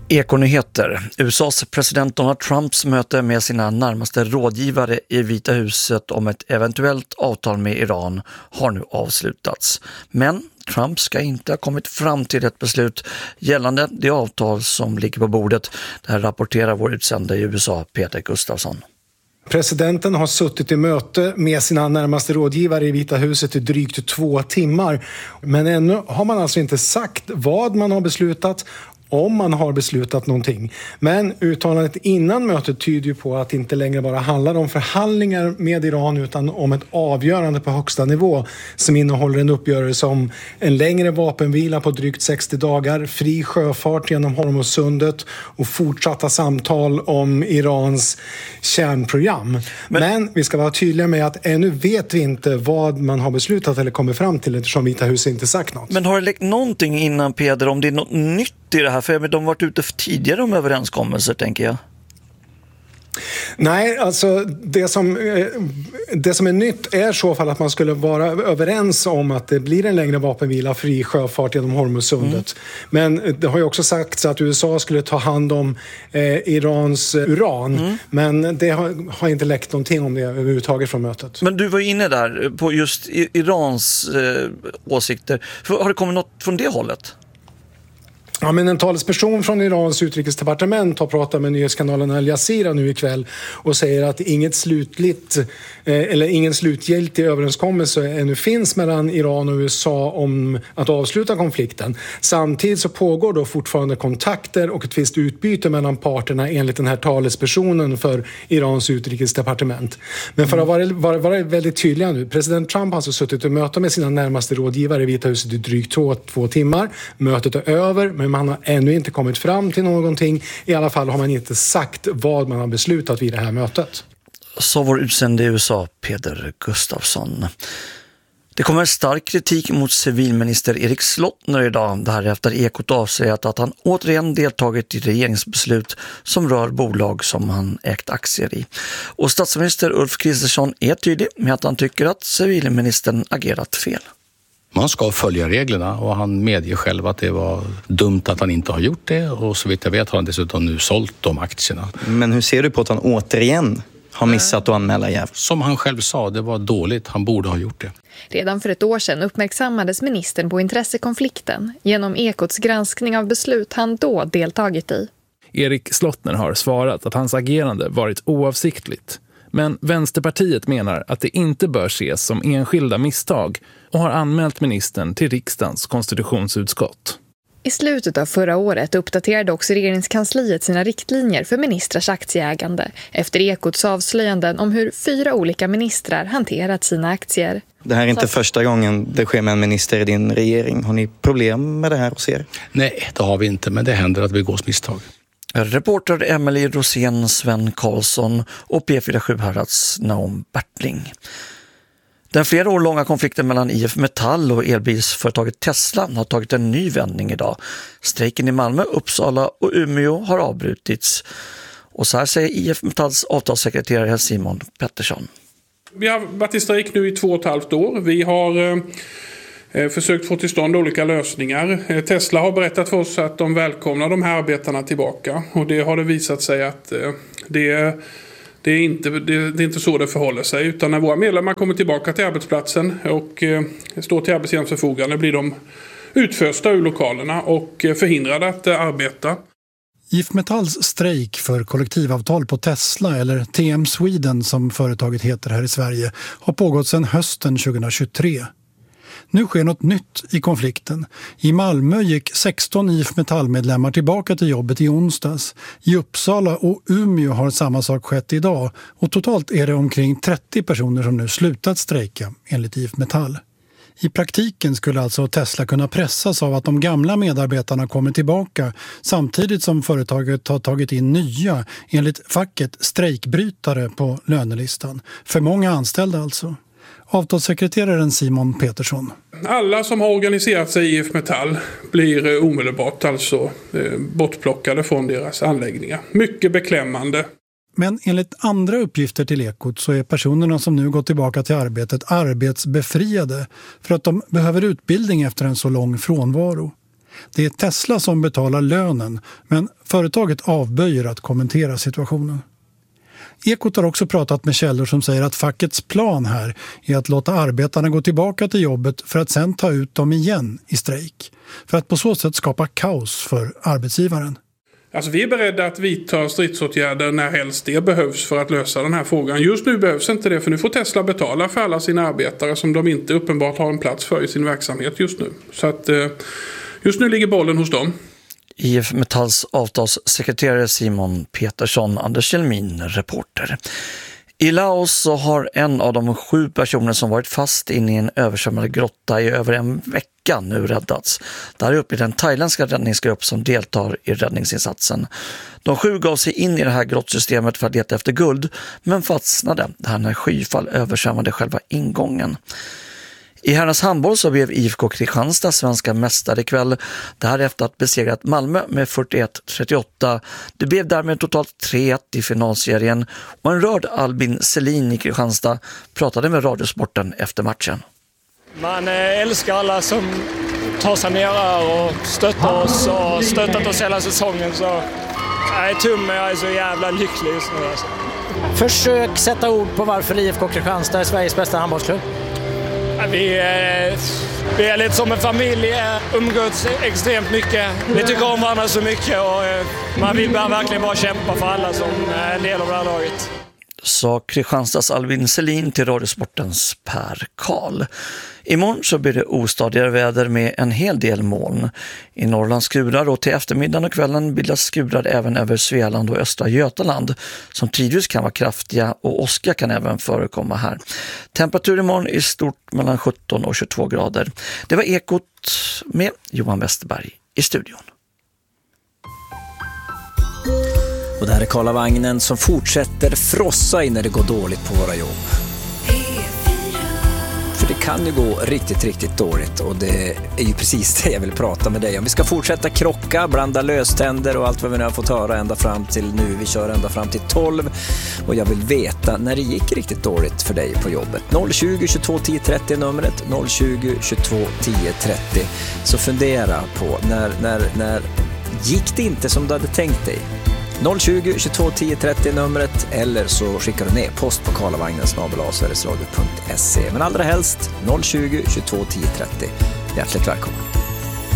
Ekonyheter. USAs president Donald Trumps möte med sina närmaste rådgivare i Vita huset om ett eventuellt avtal med Iran har nu avslutats. Men Trump ska inte ha kommit fram till ett beslut gällande det avtal som ligger på bordet. Det här rapporterar vår utsända i USA, Peter Gustafsson. Presidenten har suttit i möte med sina närmaste rådgivare i Vita huset i drygt 2 timmar. Men ännu har man alltså inte sagt vad man har beslutat, om man har beslutat någonting. Men uttalandet innan mötet tyder ju på att det inte längre bara handlar om förhandlingar med Iran utan om ett avgörande på högsta nivå som innehåller en uppgörelse om en längre vapenvila på drygt 60 dagar, fri sjöfart genom Hormuzsundet och fortsatta samtal om Irans kärnprogram. Men vi ska vara tydliga med att ännu vet vi inte vad man har beslutat eller kommer fram till eftersom Vita huset inte sagt något. Men har det läckt någonting innan, Peder, om det är något nytt i det här? För de har varit ute för tidigare om överenskommelser, tänker jag. Nej, alltså det som är nytt är så fall att man skulle vara överens om att det blir en längre vapenvila, fri sjöfart genom Hormuzsundet. Men det har ju också sagts att USA skulle ta hand om Irans uran. Men det har inte läckt någonting om det överhuvudtaget från mötet. Men du var inne där på just Irans åsikter. Har det kommit något från det hållet? Ja, men en talesperson från Irans utrikesdepartement har pratat med nyhetskanalen Al Jazeera nu ikväll och säger att ingen slutgiltig överenskommelse ännu finns mellan Iran och USA om att avsluta konflikten. Samtidigt så pågår då fortfarande kontakter och ett visst utbyte mellan parterna enligt den här talespersonen för Irans utrikesdepartement. Men för att vara väldigt tydliga nu, president Trump har alltså suttit och möte med sina närmaste rådgivare i Vita huset i drygt 2 timmar. Mötet är över, men man har ännu inte kommit fram till någonting. I alla fall har man inte sagt vad man har beslutat vid det här mötet. Så vår utsände i USA, Peter Gustafsson. Det kommer stark kritik mot civilminister Erik Slottner idag. Det här efter Ekot avslöjat att han återigen deltagit i regeringsbeslut som rör bolag som han ägt aktier i. Och statsminister Ulf Kristersson är tydlig med att han tycker att civilministern agerat fel. Man ska följa reglerna och han medger själv att det var dumt att han inte har gjort det och så vitt jag vet har han dessutom nu sålt de aktierna. Men hur ser du på att han återigen har missat att anmäla jäv? Som han själv sa, det var dåligt, han borde ha gjort det. Redan för ett år sedan uppmärksammades ministern på intressekonflikten genom Ekots granskning av beslut han då deltagit i. Erik Slottner har svarat att hans agerande varit oavsiktligt. Men Vänsterpartiet menar att det inte bör ses som enskilda misstag och har anmält ministern till riksdagens konstitutionsutskott. I slutet av förra året uppdaterade också regeringskansliet sina riktlinjer för ministrars aktieägande efter Ekots avslöjanden om hur 4 olika ministrar hanterat sina aktier. Det här är inte första gången det sker med en minister i din regering. Har ni problem med det här hos er? Nej, det har vi inte, men det händer att vi begås misstag. Reporter Emily Rosén, Sven Karlsson och P4 Sjuhärads Naum Bertling. Den flera år långa konflikten mellan IF Metall och elbilsföretaget Tesla har tagit en ny vändning idag. Strejken i Malmö, Uppsala och Umeå har avbrutits. Och så här säger IF Metalls avtalssekreterare Simon Pettersson. Vi har varit i strejk nu i 2,5 år. Vi har försökt få till stånd olika lösningar. Tesla har berättat för oss att de välkomnar de här arbetarna tillbaka. Och det har det visat sig att det är inte så det förhåller sig. Utan när våra medlemmar kommer tillbaka till arbetsplatsen och står till arbetsgivarens förfogande blir de utfösta ur lokalerna och förhindrade att arbeta. IF Metalls strejk för kollektivavtal på Tesla, eller TM Sweden som företaget heter här i Sverige, har pågått sedan hösten 2023. Nu sker något nytt i konflikten. I Malmö gick 16 IF Metall-medlemmar tillbaka till jobbet i onsdags. I Uppsala och Umeå har samma sak skett idag och totalt är det omkring 30 personer som nu slutat strejka enligt IF Metall. I praktiken skulle alltså Tesla kunna pressas av att de gamla medarbetarna kommer tillbaka samtidigt som företaget har tagit in nya, enligt facket, strejkbrytare på lönelistan. För många anställda alltså. Avtalssekreteraren Simon Pettersson. Alla som har organiserat sig i IF Metall blir omedelbart alltså bortplockade från deras anläggningar. Mycket beklämmande. Men enligt andra uppgifter till Ekot så är personerna som nu gått tillbaka till arbetet arbetsbefriade för att de behöver utbildning efter en så lång frånvaro. Det är Tesla som betalar lönen, men företaget avböjer att kommentera situationen. Ekot har också pratat med källor som säger att fackets plan här är att låta arbetarna gå tillbaka till jobbet för att sen ta ut dem igen i strejk. För att på så sätt skapa kaos för arbetsgivaren. Alltså vi är beredda att vidta stridsåtgärder när helst det behövs för att lösa den här frågan. Just nu behövs inte det, för nu får Tesla betala för alla sina arbetare som de inte uppenbart har en plats för i sin verksamhet just nu. Så att just nu ligger bollen hos dem. IF Metalls avtalssekreterare Simon Petersson, Anders Kjellmin, reporter. I Laos så har en av de 7 personer som varit fast inne i en översvämmad grotta i över en vecka nu räddats. Där är uppe i den thailändska räddningsgrupp som deltar i räddningsinsatsen. De 7 gav sig in i det här grottsystemet för att leta efter guld, men fastnade där när skyfall översvämmade själva ingången. I herrarnas handboll så blev IFK Kristianstad svenska mästare ikväll, därefter att besegrat Malmö med 41-38. Det blev därmed totalt 3-1 i finalserien, och en rörd Albin Selin i Kristianstad pratade med Radiosporten efter matchen. Man älskar alla som tar sig ner och stöttar oss och stöttat oss hela säsongen, så jag är tum, men jag är så jävla lycklig just nu. Alltså. Försök sätta ord på varför IFK Kristianstad är Sveriges bästa handbollsklubb. Vi är lite som en familj, umgås extremt mycket. Vi tycker om varandra så mycket och man vill verkligen bara kämpa för alla som är en del av det här laget. Sa Kristianstads Albin Selin till Radiosportens Per Karl. Imorgon så blir det ostadigare väder med en hel del moln. I Norrland skurar, och till eftermiddagen och kvällen bildas skurar även över Svealand och östra Götaland som tidvis kan vara kraftiga, och åska kan även förekomma här. Temperatur imorgon är stort mellan 17 och 22 grader. Det var Ekot med Johan Westerberg i studion. Och det här är Karlavagnen som fortsätter frossa in när det går dåligt på våra jobb. För det kan ju gå riktigt, riktigt dåligt, och det är ju precis det jag vill prata med dig om. Vi ska fortsätta krocka, blanda löständer och allt vad vi nu har fått höra ända fram till nu. Vi kör ända fram till 12, och jag vill veta när det gick riktigt dåligt för dig på jobbet. 020 22 10 30 numret, 020 22 10 30. Så fundera på när gick det inte som du hade tänkt dig? 020 22 10 30 numret, eller så skickar du ner post på karlavagnen@sverigesradio.se. Men allra helst 020 22 10 30. Hjärtligt välkommen.